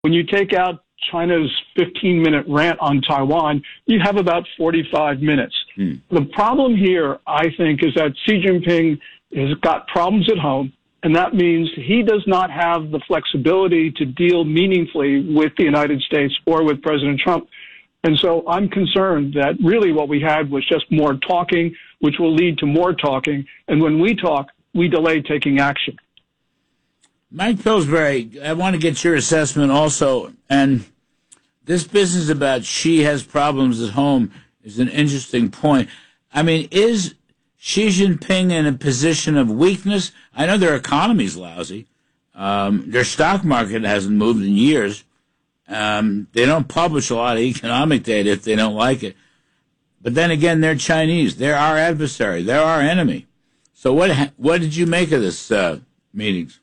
When you take out China's 15-minute rant on Taiwan, you have about 45 minutes. The problem here, I think, is that Xi Jinping has got problems at home, and that means he does not have the flexibility to deal meaningfully with the United States or with President Trump. And so I'm concerned that really what we had was just more talking, which will lead to more talking. And when we talk, we delay taking action. Mike Pillsbury, I want to get your assessment also. And this business about Xi has problems at home is an interesting point. I mean, is Xi Jinping in a position of weakness? I know their economy's lousy. Their stock market hasn't moved in years. They don't publish a lot of economic data if they don't like it. But then again, they're Chinese. They're our adversary. They're our enemy. So what did you make of this meetings?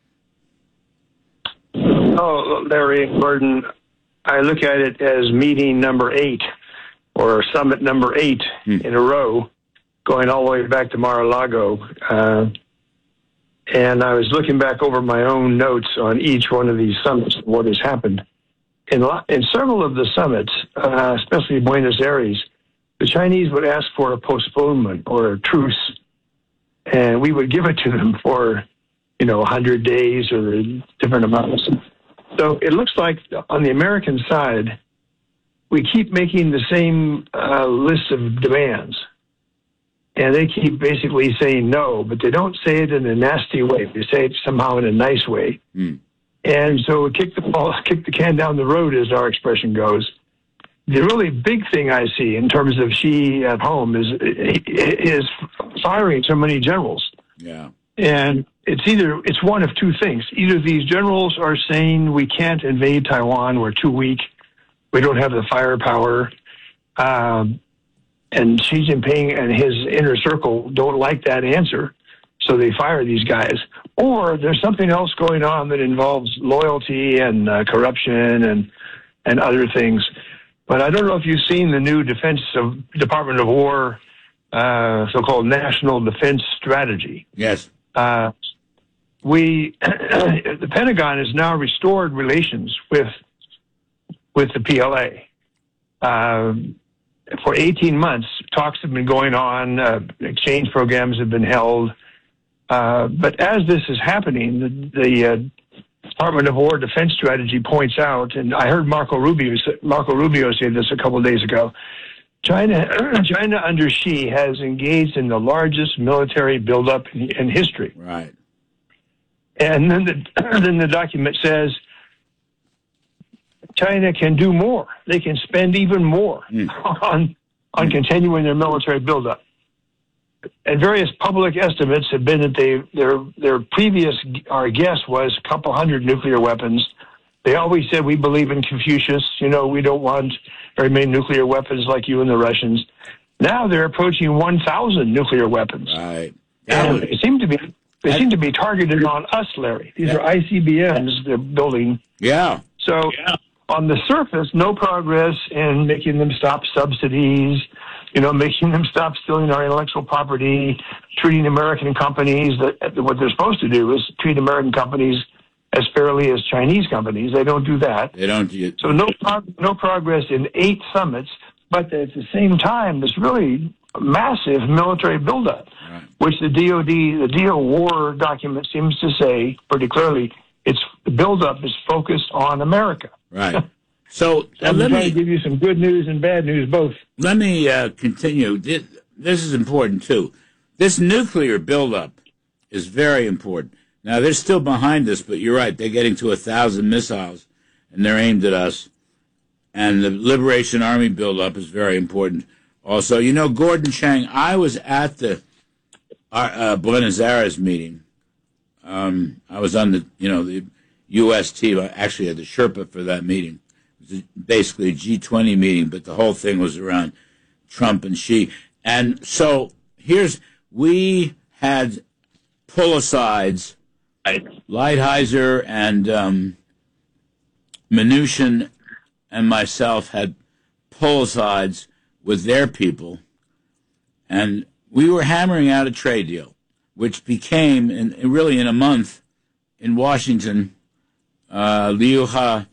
Oh, Larry Gordon, I look at it as meeting number 8 or summit number 8 in a row, going all the way back to Mar-a-Lago. And I was looking back over my own notes on each one of these summits, what has happened. In several of the summits, especially Buenos Aires, the Chinese would ask for a postponement or a truce, and we would give it to them for, 100 days or different amounts. So it looks like on the American side, we keep making the same list of demands. And they keep basically saying no, but they don't say it in a nasty way. They say it somehow in a nice way. And so kick the can down the road, as our expression goes. The really big thing I see in terms of Xi at home is firing so many generals. Yeah. And it's one of two things. Either these generals are saying we can't invade Taiwan, we're too weak, we don't have the firepower, and Xi Jinping and his inner circle don't like that answer, so they fire these guys. Or there's something else going on that involves loyalty and corruption and other things. But I don't know if you've seen the new Department of War, so-called National Defense Strategy. Yes. The Pentagon has now restored relations with the PLA. For 18 months, talks have been going on, exchange programs have been held. But as this is happening, the Department of War Defense Strategy points out, and I heard Marco Rubio say this a couple of days ago, China under Xi has engaged in the largest military buildup in history. Right. And then the document says China can do more. They can spend even more on continuing their military buildup. And various public estimates have been that their previous, our guess was a couple hundred nuclear weapons. They always said, we believe in Confucius. We don't want very many nuclear weapons like you and the Russians. Now they're approaching 1,000 nuclear weapons. Right. And they seem to be targeted on us, Larry. These are ICBMs they're building. Yeah. So on the surface, no progress in making them stop subsidies, making them stop stealing our intellectual property, treating American companies what they're supposed to do is treat American companies as fairly as Chinese companies. They don't do that. They don't. So no progress in 8 summits, but at the same time, this really massive military buildup, right, which the DO War document seems to say pretty clearly, the buildup is focused on America. Right. So let me give you some good news and bad news both. Let me continue. This is important too. This nuclear buildup is very important. Now they're still behind us, but you're right. They're getting to 1,000 missiles, and they're aimed at us. And the Liberation Army buildup is very important. Also, Gordon Chang. I was at the Buenos Aires meeting. I was on the U.S. team. I actually had the Sherpa for that meeting. It was basically a G20 meeting, but the whole thing was around Trump and Xi. And so we had pull-asides. Lighthizer and Mnuchin and myself had pull-asides with their people, and we were hammering out a trade deal, which became, really in a month, in Washington, Liu He